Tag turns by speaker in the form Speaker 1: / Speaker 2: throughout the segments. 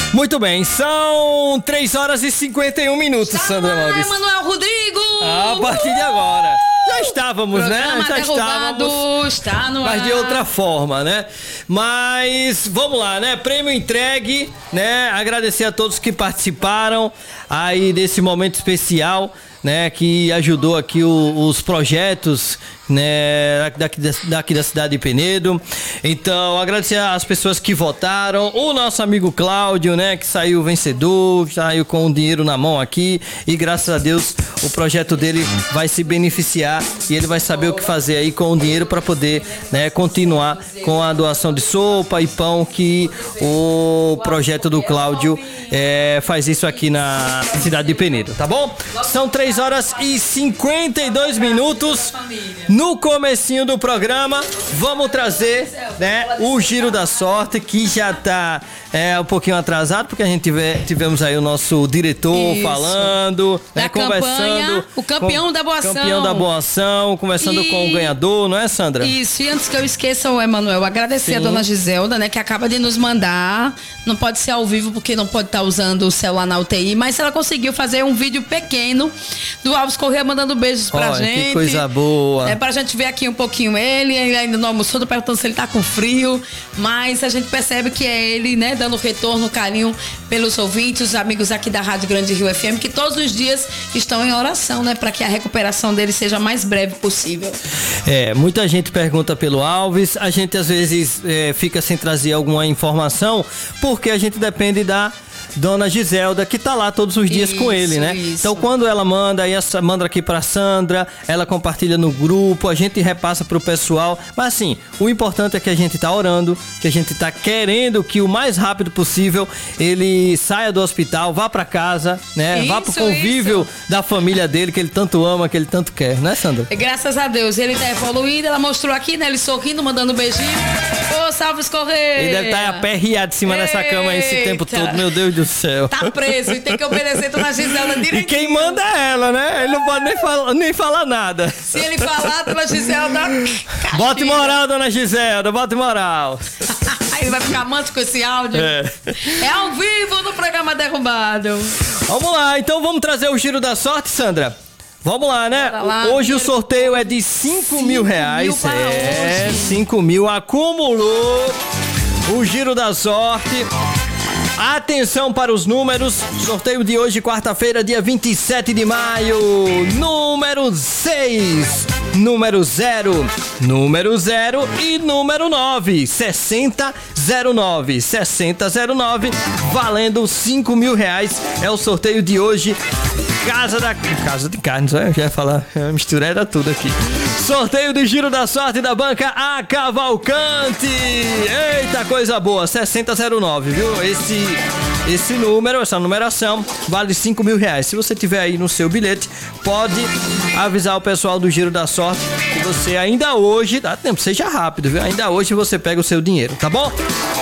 Speaker 1: Muito bem, são 3 horas e 51 minutos, Sandra Maurício.
Speaker 2: Emanuel Rodrigo!
Speaker 1: A partir de agora. Já estávamos, né? Já estávamos.
Speaker 2: Está no ar.
Speaker 1: Mas de outra forma, né? Mas vamos lá, né? Prêmio entregue, né? Agradecer a todos que participaram aí desse momento especial, né? Que ajudou aqui os projetos, né, daqui da cidade de Penedo. Então, agradecer às pessoas que votaram, o nosso amigo Cláudio, né, que saiu vencedor, saiu com o dinheiro na mão aqui, e graças a Deus o projeto dele vai se beneficiar e ele vai saber o que fazer aí com o dinheiro para poder, né, continuar com a doação de sopa e pão que o projeto do Cláudio faz isso aqui na cidade de Penedo, tá bom? São 3 horas e 52 minutos. No comecinho do programa, vamos trazer, né, o Giro da Sorte, que já tá um pouquinho atrasado, porque a gente tivemos aí o nosso diretor falando, né, conversando.
Speaker 2: O campeão da boa ação.
Speaker 1: Campeão da boa ação, conversando com o ganhador, não é, Sandra?
Speaker 2: Isso, e antes que eu esqueça, Emanuel, agradecer a dona Giselda, né, que acaba de nos mandar. Não pode ser ao vivo, porque não pode estar usando o celular na UTI, mas ela conseguiu fazer um vídeo pequeno do Alves Corrêa mandando beijos pra gente.
Speaker 1: Que coisa boa.
Speaker 2: Pra gente ver aqui um pouquinho ele ainda não almoçou, tô perguntando se ele tá com frio, mas a gente percebe que é ele, né, dando retorno, carinho pelos ouvintes, os amigos aqui da Rádio Grande Rio FM, que todos os dias estão em oração, né, para que a recuperação dele seja a mais breve possível.
Speaker 1: Muita gente pergunta pelo Alves, a gente às vezes fica sem trazer alguma informação, porque a gente depende da Dona Giselda, que tá lá todos os dias com ele, né? Então, quando ela manda, aí manda aqui pra Sandra, ela compartilha no grupo, a gente repassa pro pessoal. Mas assim, o importante é que a gente tá orando, que a gente tá querendo que o mais rápido possível ele saia do hospital, vá pra casa, né? Vá pro convívio da família dele, que ele tanto ama, que ele tanto quer, né, Sandra?
Speaker 2: Graças a Deus, ele tá evoluindo, ela mostrou aqui, né? Ele sorrindo, mandando um beijinho. Ô, Salve Correia!
Speaker 1: Ele deve estar aperreado de cima dessa cama aí esse tempo todo, meu Deus do céu.
Speaker 2: Tá preso e tem que obedecer Dona Giselda direitinho.
Speaker 1: E quem manda é ela, né? Ele não pode nem falar nada.
Speaker 2: Se ele falar, Dona Giselda...
Speaker 1: Bota moral, Dona Giselda, bota moral.
Speaker 2: Ele vai ficar manso com esse áudio. É ao vivo no programa Derrubado.
Speaker 1: Vamos lá, então vamos trazer o Giro da Sorte, Sandra? Vamos lá, né? Hoje o sorteio é de 5 mil reais. 5 mil acumulou o Giro da Sorte. Atenção para os números. Sorteio de hoje, quarta-feira, dia 27 de maio. Número 6, número 0, número 0 e número 9. 6009. 6009, valendo 5 mil reais. É o sorteio de hoje. Casa de Carnes, eu já ia falar, misturada tudo aqui. Sorteio do Giro da Sorte da banca A Cavalcante. Eita, coisa boa, 6009, viu? Esse número, essa numeração, vale 5 mil reais. Se você tiver aí no seu bilhete, pode avisar o pessoal do Giro da Sorte que você ainda hoje, dá tempo, seja rápido, viu? Ainda hoje você pega o seu dinheiro, tá bom?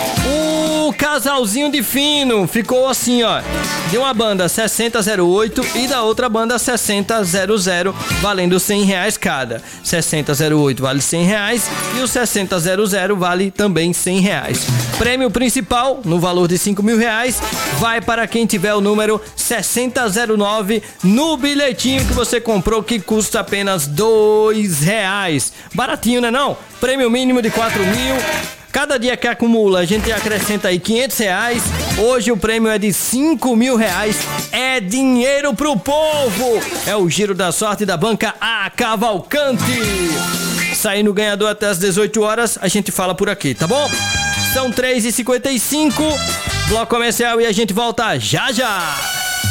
Speaker 1: O casalzinho de fino ficou assim, ó, de uma banda 6008 e da outra banda 6000, valendo 100 reais cada. 6008 vale 100 reais e o 6000 vale também 100 reais. Prêmio principal, no valor de 5 mil reais, vai para quem tiver o número 6009 no bilhetinho que você comprou, que custa apenas R$2. Baratinho, né não? Prêmio mínimo de 4 mil. Cada dia que acumula, a gente acrescenta aí 500 reais. Hoje o prêmio é de 5 mil reais. É dinheiro pro povo. É o Giro da Sorte da banca A Cavalcante. Saindo ganhador até as 18 horas, a gente fala por aqui, tá bom? São 3h55. Bloco comercial e a gente volta já já.